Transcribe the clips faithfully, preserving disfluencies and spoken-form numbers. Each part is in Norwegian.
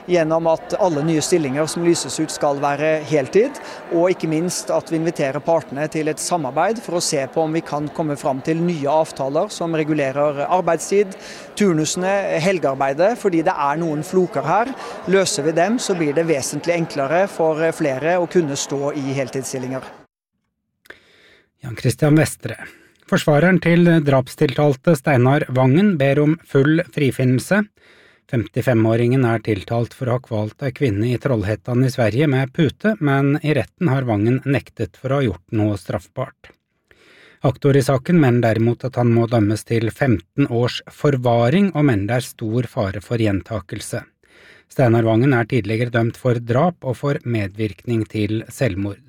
Gjennom at alle nye stillinger som lyses ut skal være heltid, og ikke minst at vi inviterer partene til et samarbeid for å se på om vi kan komme fram til nye avtaler som regulerer arbeidstid, turnusene, helgearbeidet, fordi det er noen floker her. Løser vi dem, så blir det vesentlig enklere for flere å kunne stå i heltidsstillinger. Jan Christian Vestre. Forsvareren til drapstiltalte Steinar Vangen ber om full frifinnelse. femtifem-åringen er tiltalt for å ha kvalt ei kvinne i Trollhättan i Sverige med pute, men i retten har Vangen nektet for å ha gjort noe straffbart. Aktor i saken mener derimot at han må dømmes til femten års forvaring, og mener det er stor fare for gjentakelse. Steinar Vangen er tidligere dømt for drap og for medvirkning til selvmord.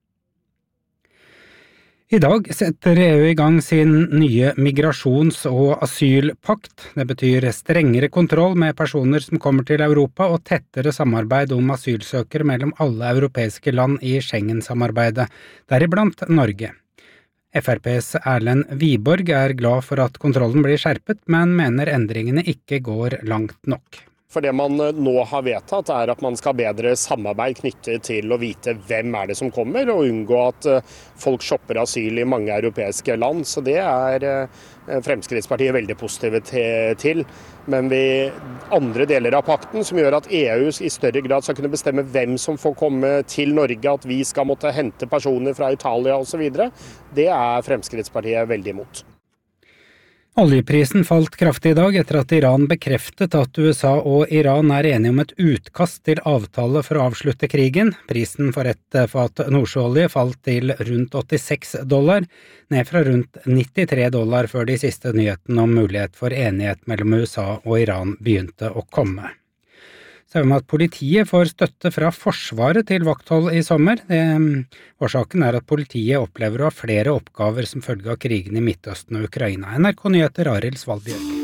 I dag setter E U i gang sin nye migrasjons- og asylpakt. Det betyr strengere kontroll med personer som kommer til Europa og tettere samarbeid om asylsøkere mellom alle europeiske land i Schengen-samarbeidet, deriblant Norge. F R P's Erlend Wiborg er glad for at kontrollen blir skjerpet, men mener endringene ikke går langt nok. For det man nå har vedtatt er at man skal ha bedre samarbeid knyttet til å vite hvem er det som kommer, og unngå at folk shopper asyl i mange europeiske land. Så det er Fremskrittspartiet veldig positive til. Men vi andre deler av pakten som gjør at E U i større grad skal kunne bestemme hvem som får komme til Norge, at vi skal måtte hente personer fra Italia og så videre, det er Fremskrittspartiet veldig imot. Oljeprisen falt kraftig i dag etter at Iran bekreftet at U S A og Iran er enige om et utkast til avtale for å avslutte krigen. Prisen for et fat nordsjøolje falt til rundt åttiseks dollar, ned fra rundt nittitre dollar før de siste nyhetene om mulighet for enighet mellom U S A og Iran begynte å komme. Så er det med at politiet får støtte fra Forsvaret til vakthold i sommer. Årsaken er at politiet opplever å ha flere oppgaver som følge av krigen i Midtøsten og Ukraina. N R K Nyheter, Arild Svalbjørg.